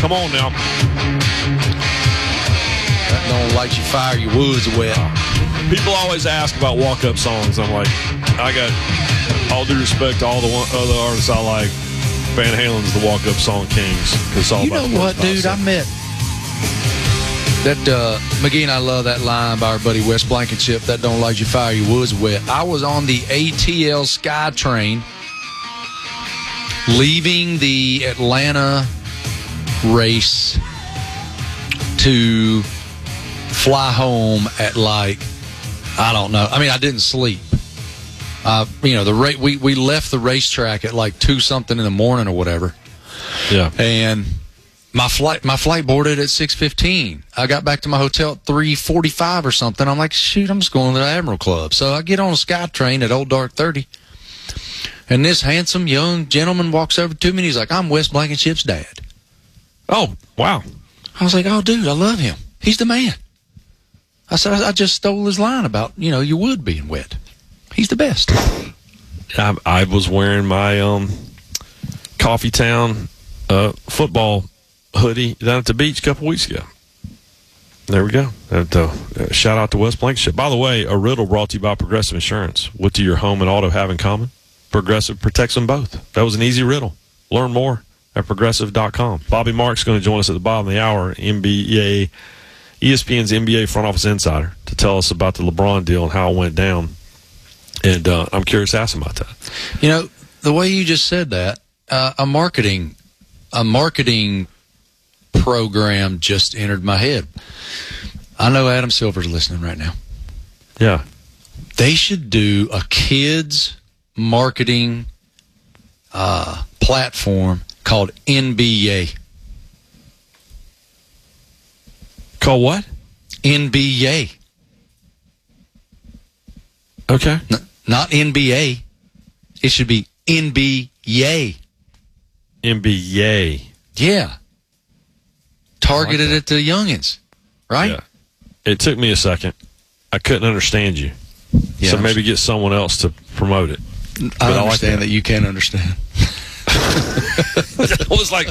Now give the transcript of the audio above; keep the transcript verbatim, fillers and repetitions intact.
Come on now. That don't light your fire, your wood's wet. People always ask about walk-up songs. I'm like, I got all due respect to all the one, other artists I like. Van Halen's the walk-up song kings. It's all You about know what, dude? I met that uh, McGee and I love that line by our buddy Wes Blankenship. That don't light your fire, your wood's wet. I was on the A T L SkyTrain leaving the Atlanta race to fly home at like, I don't know. I mean, I didn't sleep. Uh, you know, the ra- we we left the racetrack at like two something in the morning or whatever. Yeah. And my flight my flight boarded at six fifteen. I got back to my hotel at three forty-five or something. I'm like, shoot, I'm just going to the Admiral Club. So I get on a SkyTrain at Old Dark thirty. And this handsome young gentleman walks over to me and he's like, I'm Wes Blankenship's dad. Oh, wow. I was like, oh, dude, I love him. He's the man. I said, I just stole his line about, you know, your wood being wet. He's the best. I, I was wearing my um, Coffee Town uh, football hoodie down at the beach a couple weeks ago. There we go. And, uh, shout out to Wes Blankenship. By the way, a riddle brought to you by Progressive Insurance. What do your home and auto have in common? Progressive protects them both. That was an easy riddle. Learn more at progressive dot com. Bobby Marks going to join us at the bottom of the hour, N B A, E S P N's N B A front office insider, to tell us about the LeBron deal and how it went down. And uh, I'm curious to ask him about that. You know, the way you just said that, uh, a marketing, a marketing program just entered my head. I know Adam Silver's listening right now. Yeah. They should do a kids marketing uh, platform called N B A. Called what? N B A. Okay. N- not N B A. It should be N B A. N B A. Yeah. Targeted like at the youngins, right? Yeah. It took me a second. I couldn't understand you. Yeah, so I'm maybe get someone else to promote it. I But I like understand that. that you can't understand. I was like,